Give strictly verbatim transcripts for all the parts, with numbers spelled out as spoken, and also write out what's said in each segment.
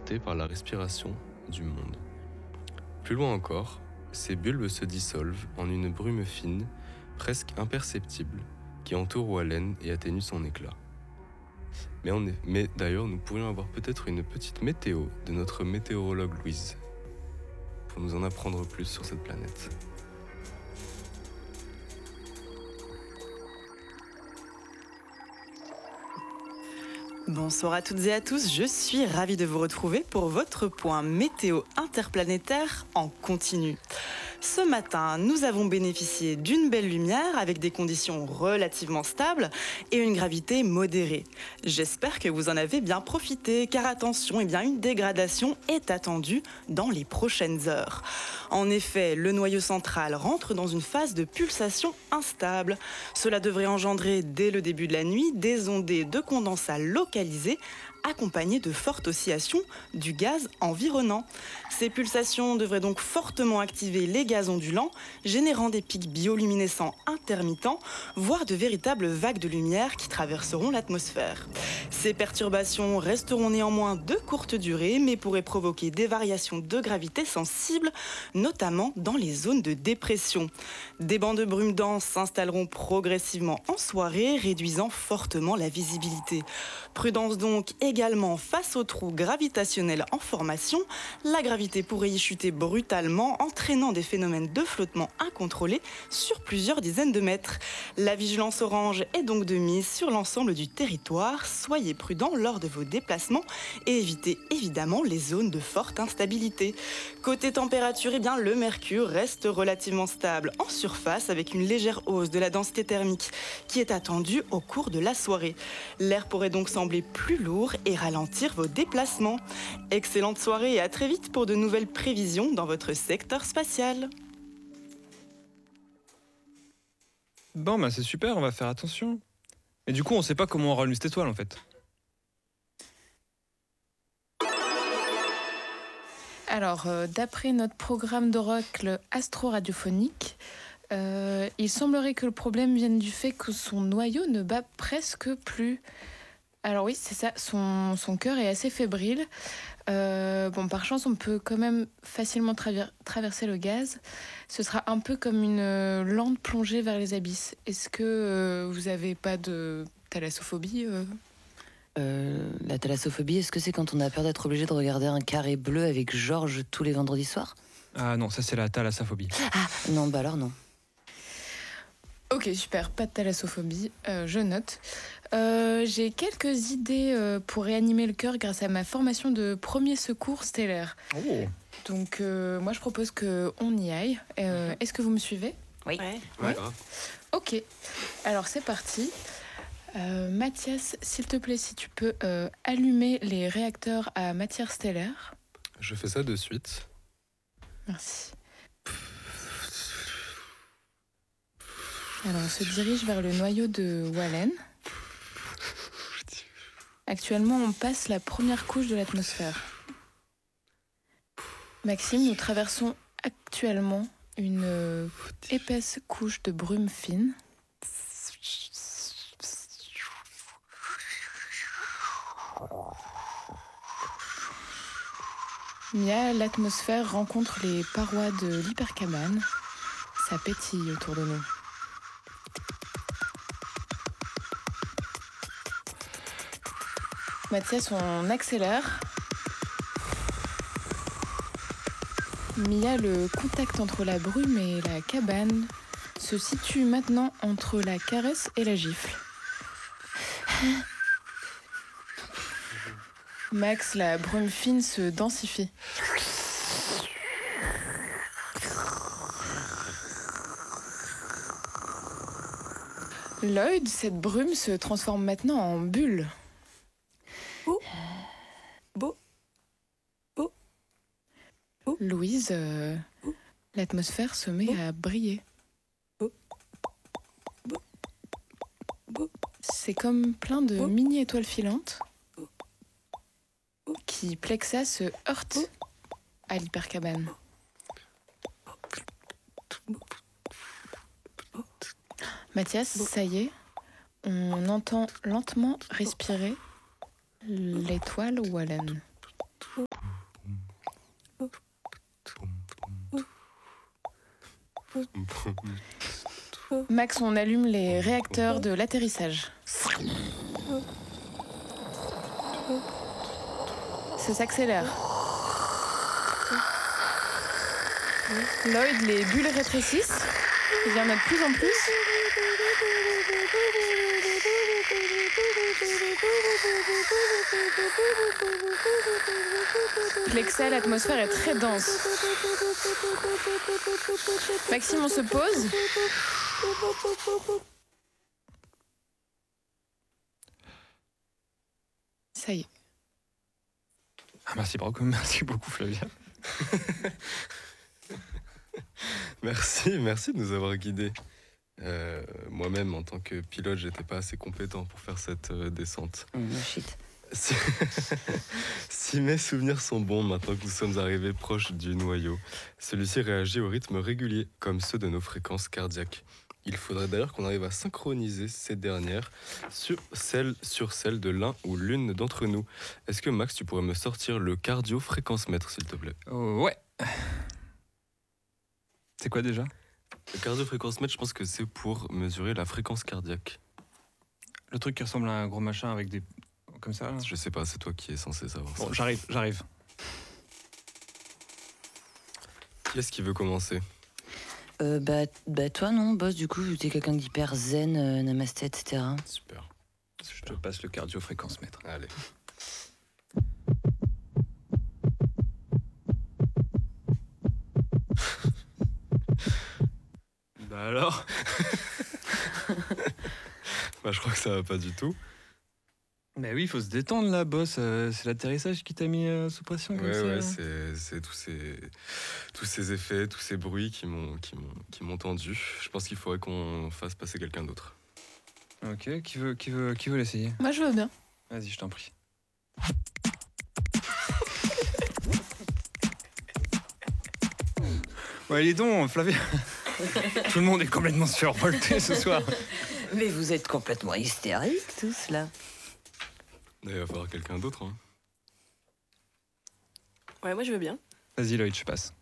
transportées par la respiration du monde. Plus loin encore, ces bulbes se dissolvent en une brume fine, presque imperceptible, qui entoure Wallen et atténue son éclat. Mais, on est... Mais d'ailleurs, nous pourrions avoir peut-être une petite météo de notre météorologue Louise, pour nous en apprendre plus sur cette planète. Bonsoir à toutes et à tous, je suis ravie de vous retrouver pour votre point météo interplanétaire en continu. Ce matin, nous avons bénéficié d'une belle lumière avec des conditions relativement stables et une gravité modérée. J'espère que vous en avez bien profité, car attention, eh bien, une dégradation est attendue dans les prochaines heures. En effet, le noyau central rentre dans une phase de pulsation instable. Cela devrait engendrer dès le début de la nuit des ondées de condensat localisées accompagnées de fortes oscillations du gaz environnant. Ces pulsations devraient donc fortement activer les gaz ondulants, générant des pics bioluminescents intermittents, voire de véritables vagues de lumière qui traverseront l'atmosphère. Ces perturbations resteront néanmoins de courte durée, mais pourraient provoquer des variations de gravité sensibles, notamment dans les zones de dépression. Des bancs de brume dense s'installeront progressivement en soirée, réduisant fortement la visibilité. Prudence donc également face aux trous gravitationnels en formation. La gravité pourrait y chuter brutalement, entraînant des phénomènes de flottement incontrôlés sur plusieurs dizaines de mètres. La vigilance orange est donc de mise sur l'ensemble du territoire. Soyez prudents lors de vos déplacements et évitez évidemment les zones de forte instabilité. Côté température, eh bien, le mercure reste relativement stable en surface avec une légère hausse de la densité thermique qui est attendue au cours de la soirée. L'air pourrait donc sembler plus lourd et ralentir vos déplacements. Excellente soirée et à très vite pour de nouvelles prévisions dans votre secteur spatial. Bon, bah c'est super, on va faire attention. Mais du coup, on sait pas comment on rallume cette étoile en fait. Alors, euh, d'après notre programme d'oracle astro-radiophonique, euh, il semblerait que le problème vienne du fait que son noyau ne bat presque plus. Alors oui, c'est ça, son, son cœur est assez fébrile. Euh, bon, par chance, on peut quand même facilement traver- traverser le gaz. Ce sera un peu comme une euh, lente plongée vers les abysses. Est-ce que euh, vous avez pas de thalassophobie euh Euh, la thalassophobie, est-ce que c'est quand on a peur d'être obligé de regarder un carré bleu avec Georges tous les vendredis soirs? Ah non, ça c'est la thalassophobie. Ah non, bah alors non. Ok, super, pas de thalassophobie, euh, je note. Euh, j'ai quelques idées euh, pour réanimer le cœur grâce à ma formation de premier secours stellaire. Oh. Donc euh, moi je propose qu'on y aille. Euh, est-ce que vous me suivez? Oui. Ouais. Ouais. Ok, alors c'est parti. Euh, Mathias, s'il te plaît, si tu peux euh, allumer les réacteurs à matière stellaire. Je fais ça de suite. Merci. Alors on se dirige vers le noyau de Wallen. Actuellement, on passe la première couche de l'atmosphère. Maxime, nous traversons actuellement une euh, épaisse couche de brume fine. Mia, l'atmosphère rencontre les parois de l'hypercabane. Ça pétille autour de nous. Mathias, on accélère. Mia, le contact entre la brume et la cabane se situe maintenant entre la caresse et la gifle. Max, la brume fine se densifie. Lloyd, cette brume se transforme maintenant en bulle. Beau. Beau. Beau. Beau. Louise, euh, Beau. l'atmosphère se met Beau. à briller. Beau. Beau. Beau. C'est comme plein de Beau. mini-étoiles filantes Beau. Beau. qui, Plexa, se heurtent Beau. à l'hypercabane. Mathias, Beau. ça y est, on entend lentement respirer l'étoile Wallen. Max, on allume les réacteurs de l'atterrissage. Ça s'accélère. Lloyd, les bulles rétrécissent. Il y en a de plus en plus. L'exhale, l'atmosphère est très dense. Maxime, on se pose. Ça y est. Ah, merci, beaucoup, merci beaucoup Flavia. Merci, merci de nous avoir guidés. Euh, moi-même, en tant que pilote, j'étais pas assez compétent pour faire cette euh, descente. Mmh, shit. Si... si mes souvenirs sont bons, maintenant que nous sommes arrivés proches du noyau, celui-ci réagit au rythme régulier, comme ceux de nos fréquences cardiaques. Il faudrait d'ailleurs qu'on arrive à synchroniser ces dernières sur celle, sur celle de l'un ou l'une d'entre nous. Est-ce que Max, tu pourrais me sortir le cardio-fréquence-mètre, s'il te plaît? Oh, ouais. C'est quoi déjà? Le cardio-fréquence-mètre, je pense que c'est pour mesurer la fréquence cardiaque. Le truc qui ressemble à un gros machin avec des... comme ça là. Je sais pas, c'est toi qui es censé savoir ça. Bon, j'arrive, j'arrive. Qui est-ce qui veut commencer? Euh, bah, bah toi non, boss, du coup, t'es quelqu'un d'hyper zen, euh, namasté, et cetera. Super. Je te passe le cardio-fréquence-mètre. Allez. Bah alors? Bah, je crois que ça va pas du tout. Bah oui, il faut se détendre là, boss. Euh, c'est l'atterrissage qui t'a mis euh, sous pression comme Ouais, ça. ouais, là. c'est, c'est tous ces, tous ces effets, tous ces bruits qui m'ont, qui m'ont, qui m'ont tendu. Je pense qu'il faudrait qu'on fasse passer quelqu'un d'autre. Ok, qui veut, qui veut, qui veut l'essayer? Moi, je veux bien. Vas-y, je t'en prie. Ouais, dis donc, Flavia. Tout le monde est complètement survolté ce soir. Mais vous êtes complètement hystériques, tous, là. Il va falloir quelqu'un d'autre. Hein. Ouais, moi je veux bien. Vas-y, Lloyd, je passe.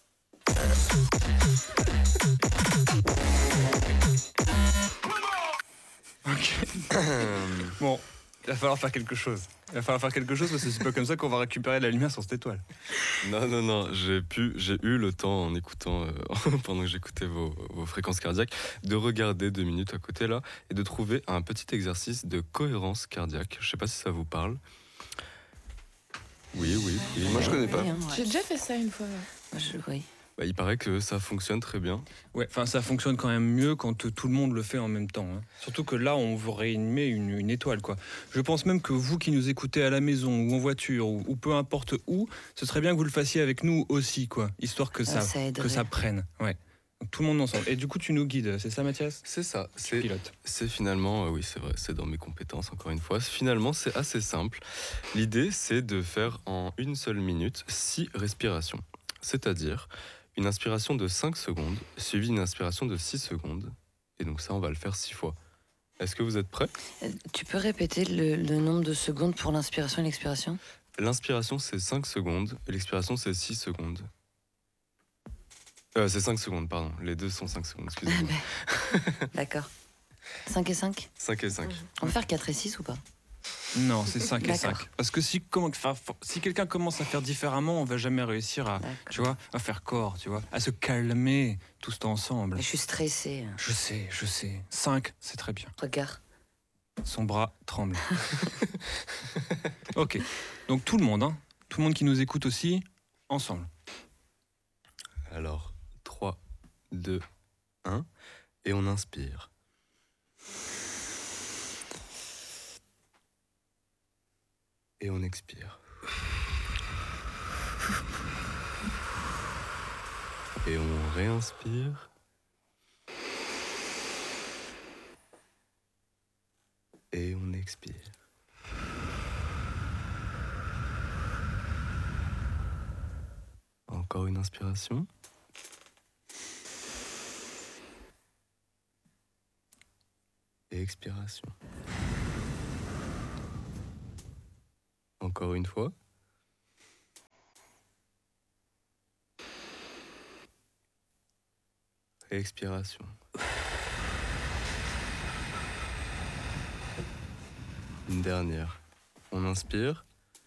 Ok. Bon, il va falloir faire quelque chose. Il va falloir faire quelque chose parce que c'est pas comme ça qu'on va récupérer la lumière sur cette étoile. Non, non, non, j'ai pu, j'ai eu le temps en écoutant, euh, pendant que j'écoutais vos, vos fréquences cardiaques, de regarder deux minutes à côté là et de trouver un petit exercice de cohérence cardiaque. Je sais pas si ça vous parle. Oui, oui, oui. Moi je connais pas. Oui, hein, ouais. J'ai déjà fait ça une fois. Moi, je- oui. Bah, il paraît que ça fonctionne très bien. Ouais, enfin ça fonctionne quand même mieux quand euh, tout le monde le fait en même temps. Hein. Surtout que là, on vous réanime une, une étoile, quoi. Je pense même que vous qui nous écoutez à la maison ou en voiture ou, ou peu importe où, ce serait bien que vous le fassiez avec nous aussi, quoi, histoire que ça, Ah, ça aiderait. que ça prenne. Ouais. Donc, tout le monde ensemble. Et du coup, tu nous guides, c'est ça, Mathias? C'est ça, Tu c'est, pilotes. c'est finalement, euh, oui c'est vrai, c'est dans mes compétences encore une fois. Finalement c'est assez simple. L'idée c'est de faire en une seule minute six respirations. C'est-à-dire une inspiration de cinq secondes suivie d'une inspiration de six secondes. Et donc ça on va le faire six fois. Est-ce que vous êtes prêts? Euh, Tu peux répéter le, le nombre de secondes pour l'inspiration et l'expiration? L'inspiration c'est cinq secondes et l'expiration c'est six secondes. Euh, c'est cinq secondes, pardon. Les deux sont cinq secondes, excusez-moi. D'accord. cinq et cinq? cinq et cinq. On va faire quatre et six ou pas? Non, c'est cinq et D'accord. cinq. Parce que si, comment- enfin, si quelqu'un commence à faire différemment, on va jamais réussir à, D'accord. tu vois, à faire corps, tu vois, à se calmer tous ensemble. Mais je suis stressée. Je sais, je sais. cinq, c'est très bien. Regarde. Son bras tremble. Ok. Donc tout le monde, hein. Tout le monde qui nous écoute aussi, ensemble. Alors, trois, deux, un, et on inspire. Et on expire. Et on réinspire. Et on expire. Encore une inspiration. Et expiration. Encore une fois. Et expiration. Une dernière. On inspire.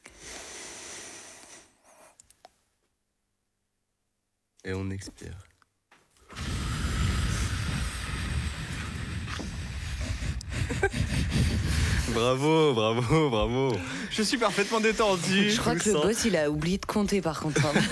Et on expire. Bravo, bravo, bravo. Je suis parfaitement détendu. Je crois que le boss, il a oublié de compter par contre. hein.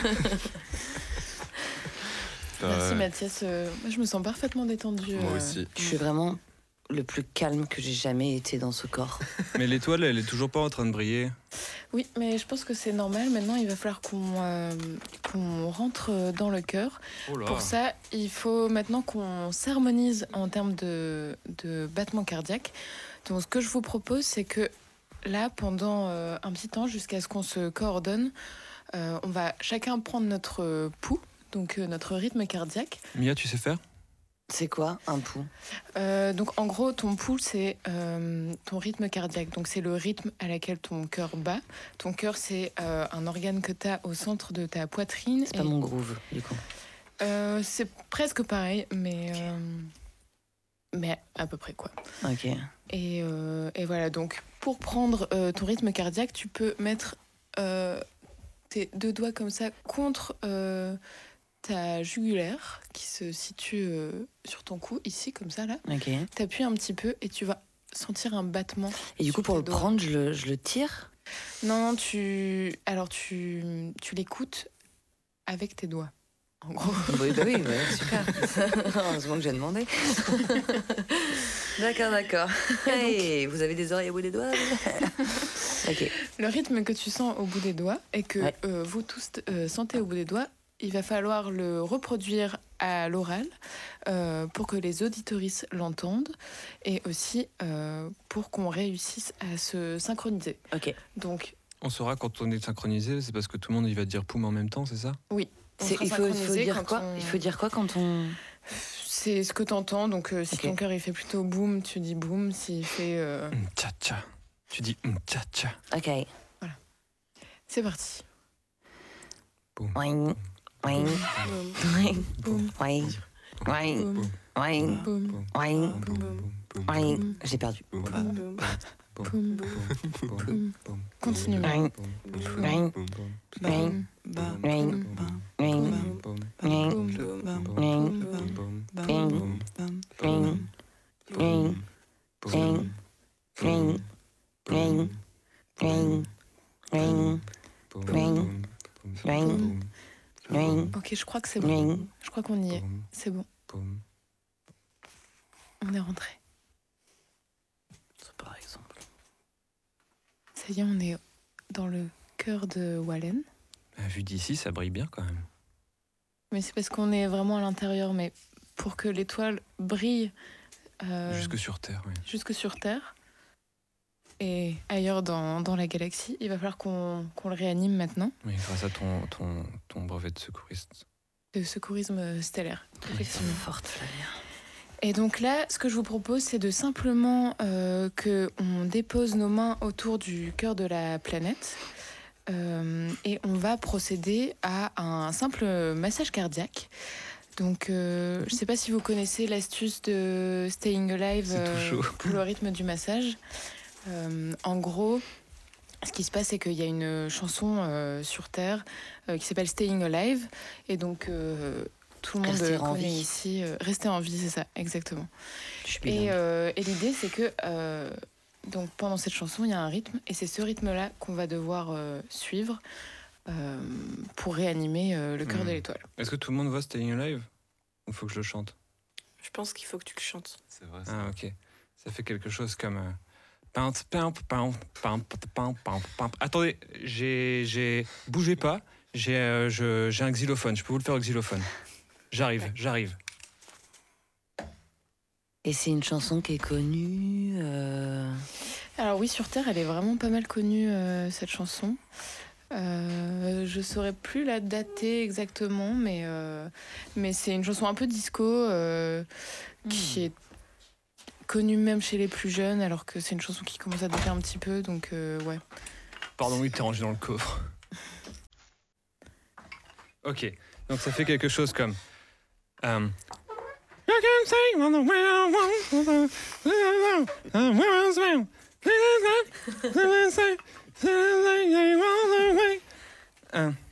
Merci Ouais. Mathias. Euh, moi, je me sens parfaitement détendue. Moi euh. aussi. Je suis vraiment le plus calme que j'ai jamais été dans ce corps. Mais l'étoile, elle est toujours pas en train de briller. Oui, mais je pense que c'est normal. Maintenant, il va falloir qu'on euh, qu'on rentre dans le cœur. Oh là. Pour ça, il faut maintenant qu'on s'harmonise en termes de, de battement cardiaque. Donc, ce que je vous propose, c'est que là, pendant euh, un petit temps, jusqu'à ce qu'on se coordonne, euh, on va chacun prendre notre euh, pouls, donc euh, notre rythme cardiaque. Mia, tu sais faire? C'est quoi un pouls? Euh, donc, en gros, ton pouls, c'est euh, ton rythme cardiaque. Donc, c'est le rythme à laquelle ton cœur bat. Ton cœur, c'est euh, un organe que tu as au centre de ta poitrine. C'est pas Et- mon groove, du coup. Euh, c'est presque pareil, mais, euh, mais à peu près, quoi. Ok. Et, euh, et voilà, donc pour prendre euh, ton rythme cardiaque, tu peux mettre euh, tes deux doigts comme ça contre euh, ta jugulaire qui se situe euh, sur ton cou, ici, comme ça, là. Ok. T'appuies un petit peu et tu vas sentir un battement. Et du sur coup, pour tes le doigts. prendre, je le, je le tire. Non, non, tu... Alors, tu, tu l'écoutes avec tes doigts, en gros. Oui, bah oui, ouais, super. Heureusement que j'ai demandé. D'accord, d'accord. Hey, vous avez des oreilles au bout des doigts? Ok. Le rythme que tu sens au bout des doigts et que Ouais. euh, vous tous euh, sentez au bout des doigts, il va falloir le reproduire à l'oral euh, pour que les auditoristes l'entendent et aussi euh, pour qu'on réussisse à se synchroniser. Ok. Donc, On saura quand on est synchronisé, c'est parce que tout le monde il va dire poum en même temps, c'est ça? on C'est- sera il, faut, il faut synchronisé dire quand quoi on- Il faut dire quoi quand on. C'est ce que tu entends. Donc, euh, si Ok. ton cœur il fait plutôt boum, tu dis boum. S'il fait. euh, Hum, tcha tcha. Tu dis hum, tcha tcha. Ok. C'est parti. Oing, oing, oing, Boum, oing, oing, boum, oing, boum, oing, Boum, boum, boum, oing. boum, J'ai perdu. boum, boum, boum, boum, boum, boum. boum, Continue. Oing, boum, oing, boum, boum, oing, Bam, oing, bam, oing, boum, oing, bam, boum, boum, oing, boum, bam, oing, bam, oing, oing, oing, oing, oing, oing, oing, boum, oing, oing, Ok, je crois que c'est bon. oing. Je crois qu'on y est. boum, C'est bon. boum. On est rentré. Par exemple. Ça y est, on est dans le cœur de Wallen. Ah, vu d'ici, ça brille bien quand même. Mais c'est parce qu'on est vraiment à l'intérieur. Mais pour que l'étoile brille euh, Jusque sur Terre, oui. jusque sur Terre et ailleurs dans, dans la galaxie, il va falloir qu'on qu'on le réanime maintenant. Oui, grâce à ton, ton, ton brevet de secouriste. De secourisme stellaire, effectivement. Forte, Flavia. Et donc là, ce que je vous propose, c'est de simplement euh, que on dépose nos mains autour du cœur de la planète euh, et on va procéder à un simple massage cardiaque. Donc, euh, je ne sais pas si vous connaissez l'astuce de Staying Alive C'est tout chaud. pour le rythme du massage. Euh, en gros, ce qui se passe, c'est qu'il y a une chanson euh, sur Terre euh, qui s'appelle Staying Alive. Et donc, euh, tout le monde Rester en connaît vie. ici. euh, Rester en vie, c'est ça, exactement. Je suis Et, bilingue. euh, et l'idée, c'est que euh, donc, pendant cette chanson, il y a un rythme. Et c'est ce rythme-là qu'on va devoir euh, suivre euh, pour réanimer euh, le cœur Hmm. de l'étoile. Est-ce que tout le monde voit Staying Alive? Ou faut que je le chante? Je pense qu'il faut que tu le chantes. C'est vrai. Ah, ok. Ça fait quelque chose comme. euh, pam, pam, pam, pam, pam, pam, pam. Attendez, j'ai. j'ai- Bougez pas, j'ai euh, je- j'ai un xylophone. Je peux vous le faire au xylophone. J'arrive, j'arrive. Et c'est une chanson qui est connue. euh, Alors oui, sur Terre, elle est vraiment pas mal connue, euh, cette chanson. Euh, je saurais plus la dater exactement, mais, euh, mais c'est une chanson un peu disco euh, qui est connue même chez les plus jeunes, alors que c'est une chanson qui commence à dater un petit peu, donc euh, ouais. Pardon, oui, t'es rangé dans le coffre. Ok, donc ça fait quelque chose comme. euh, Un.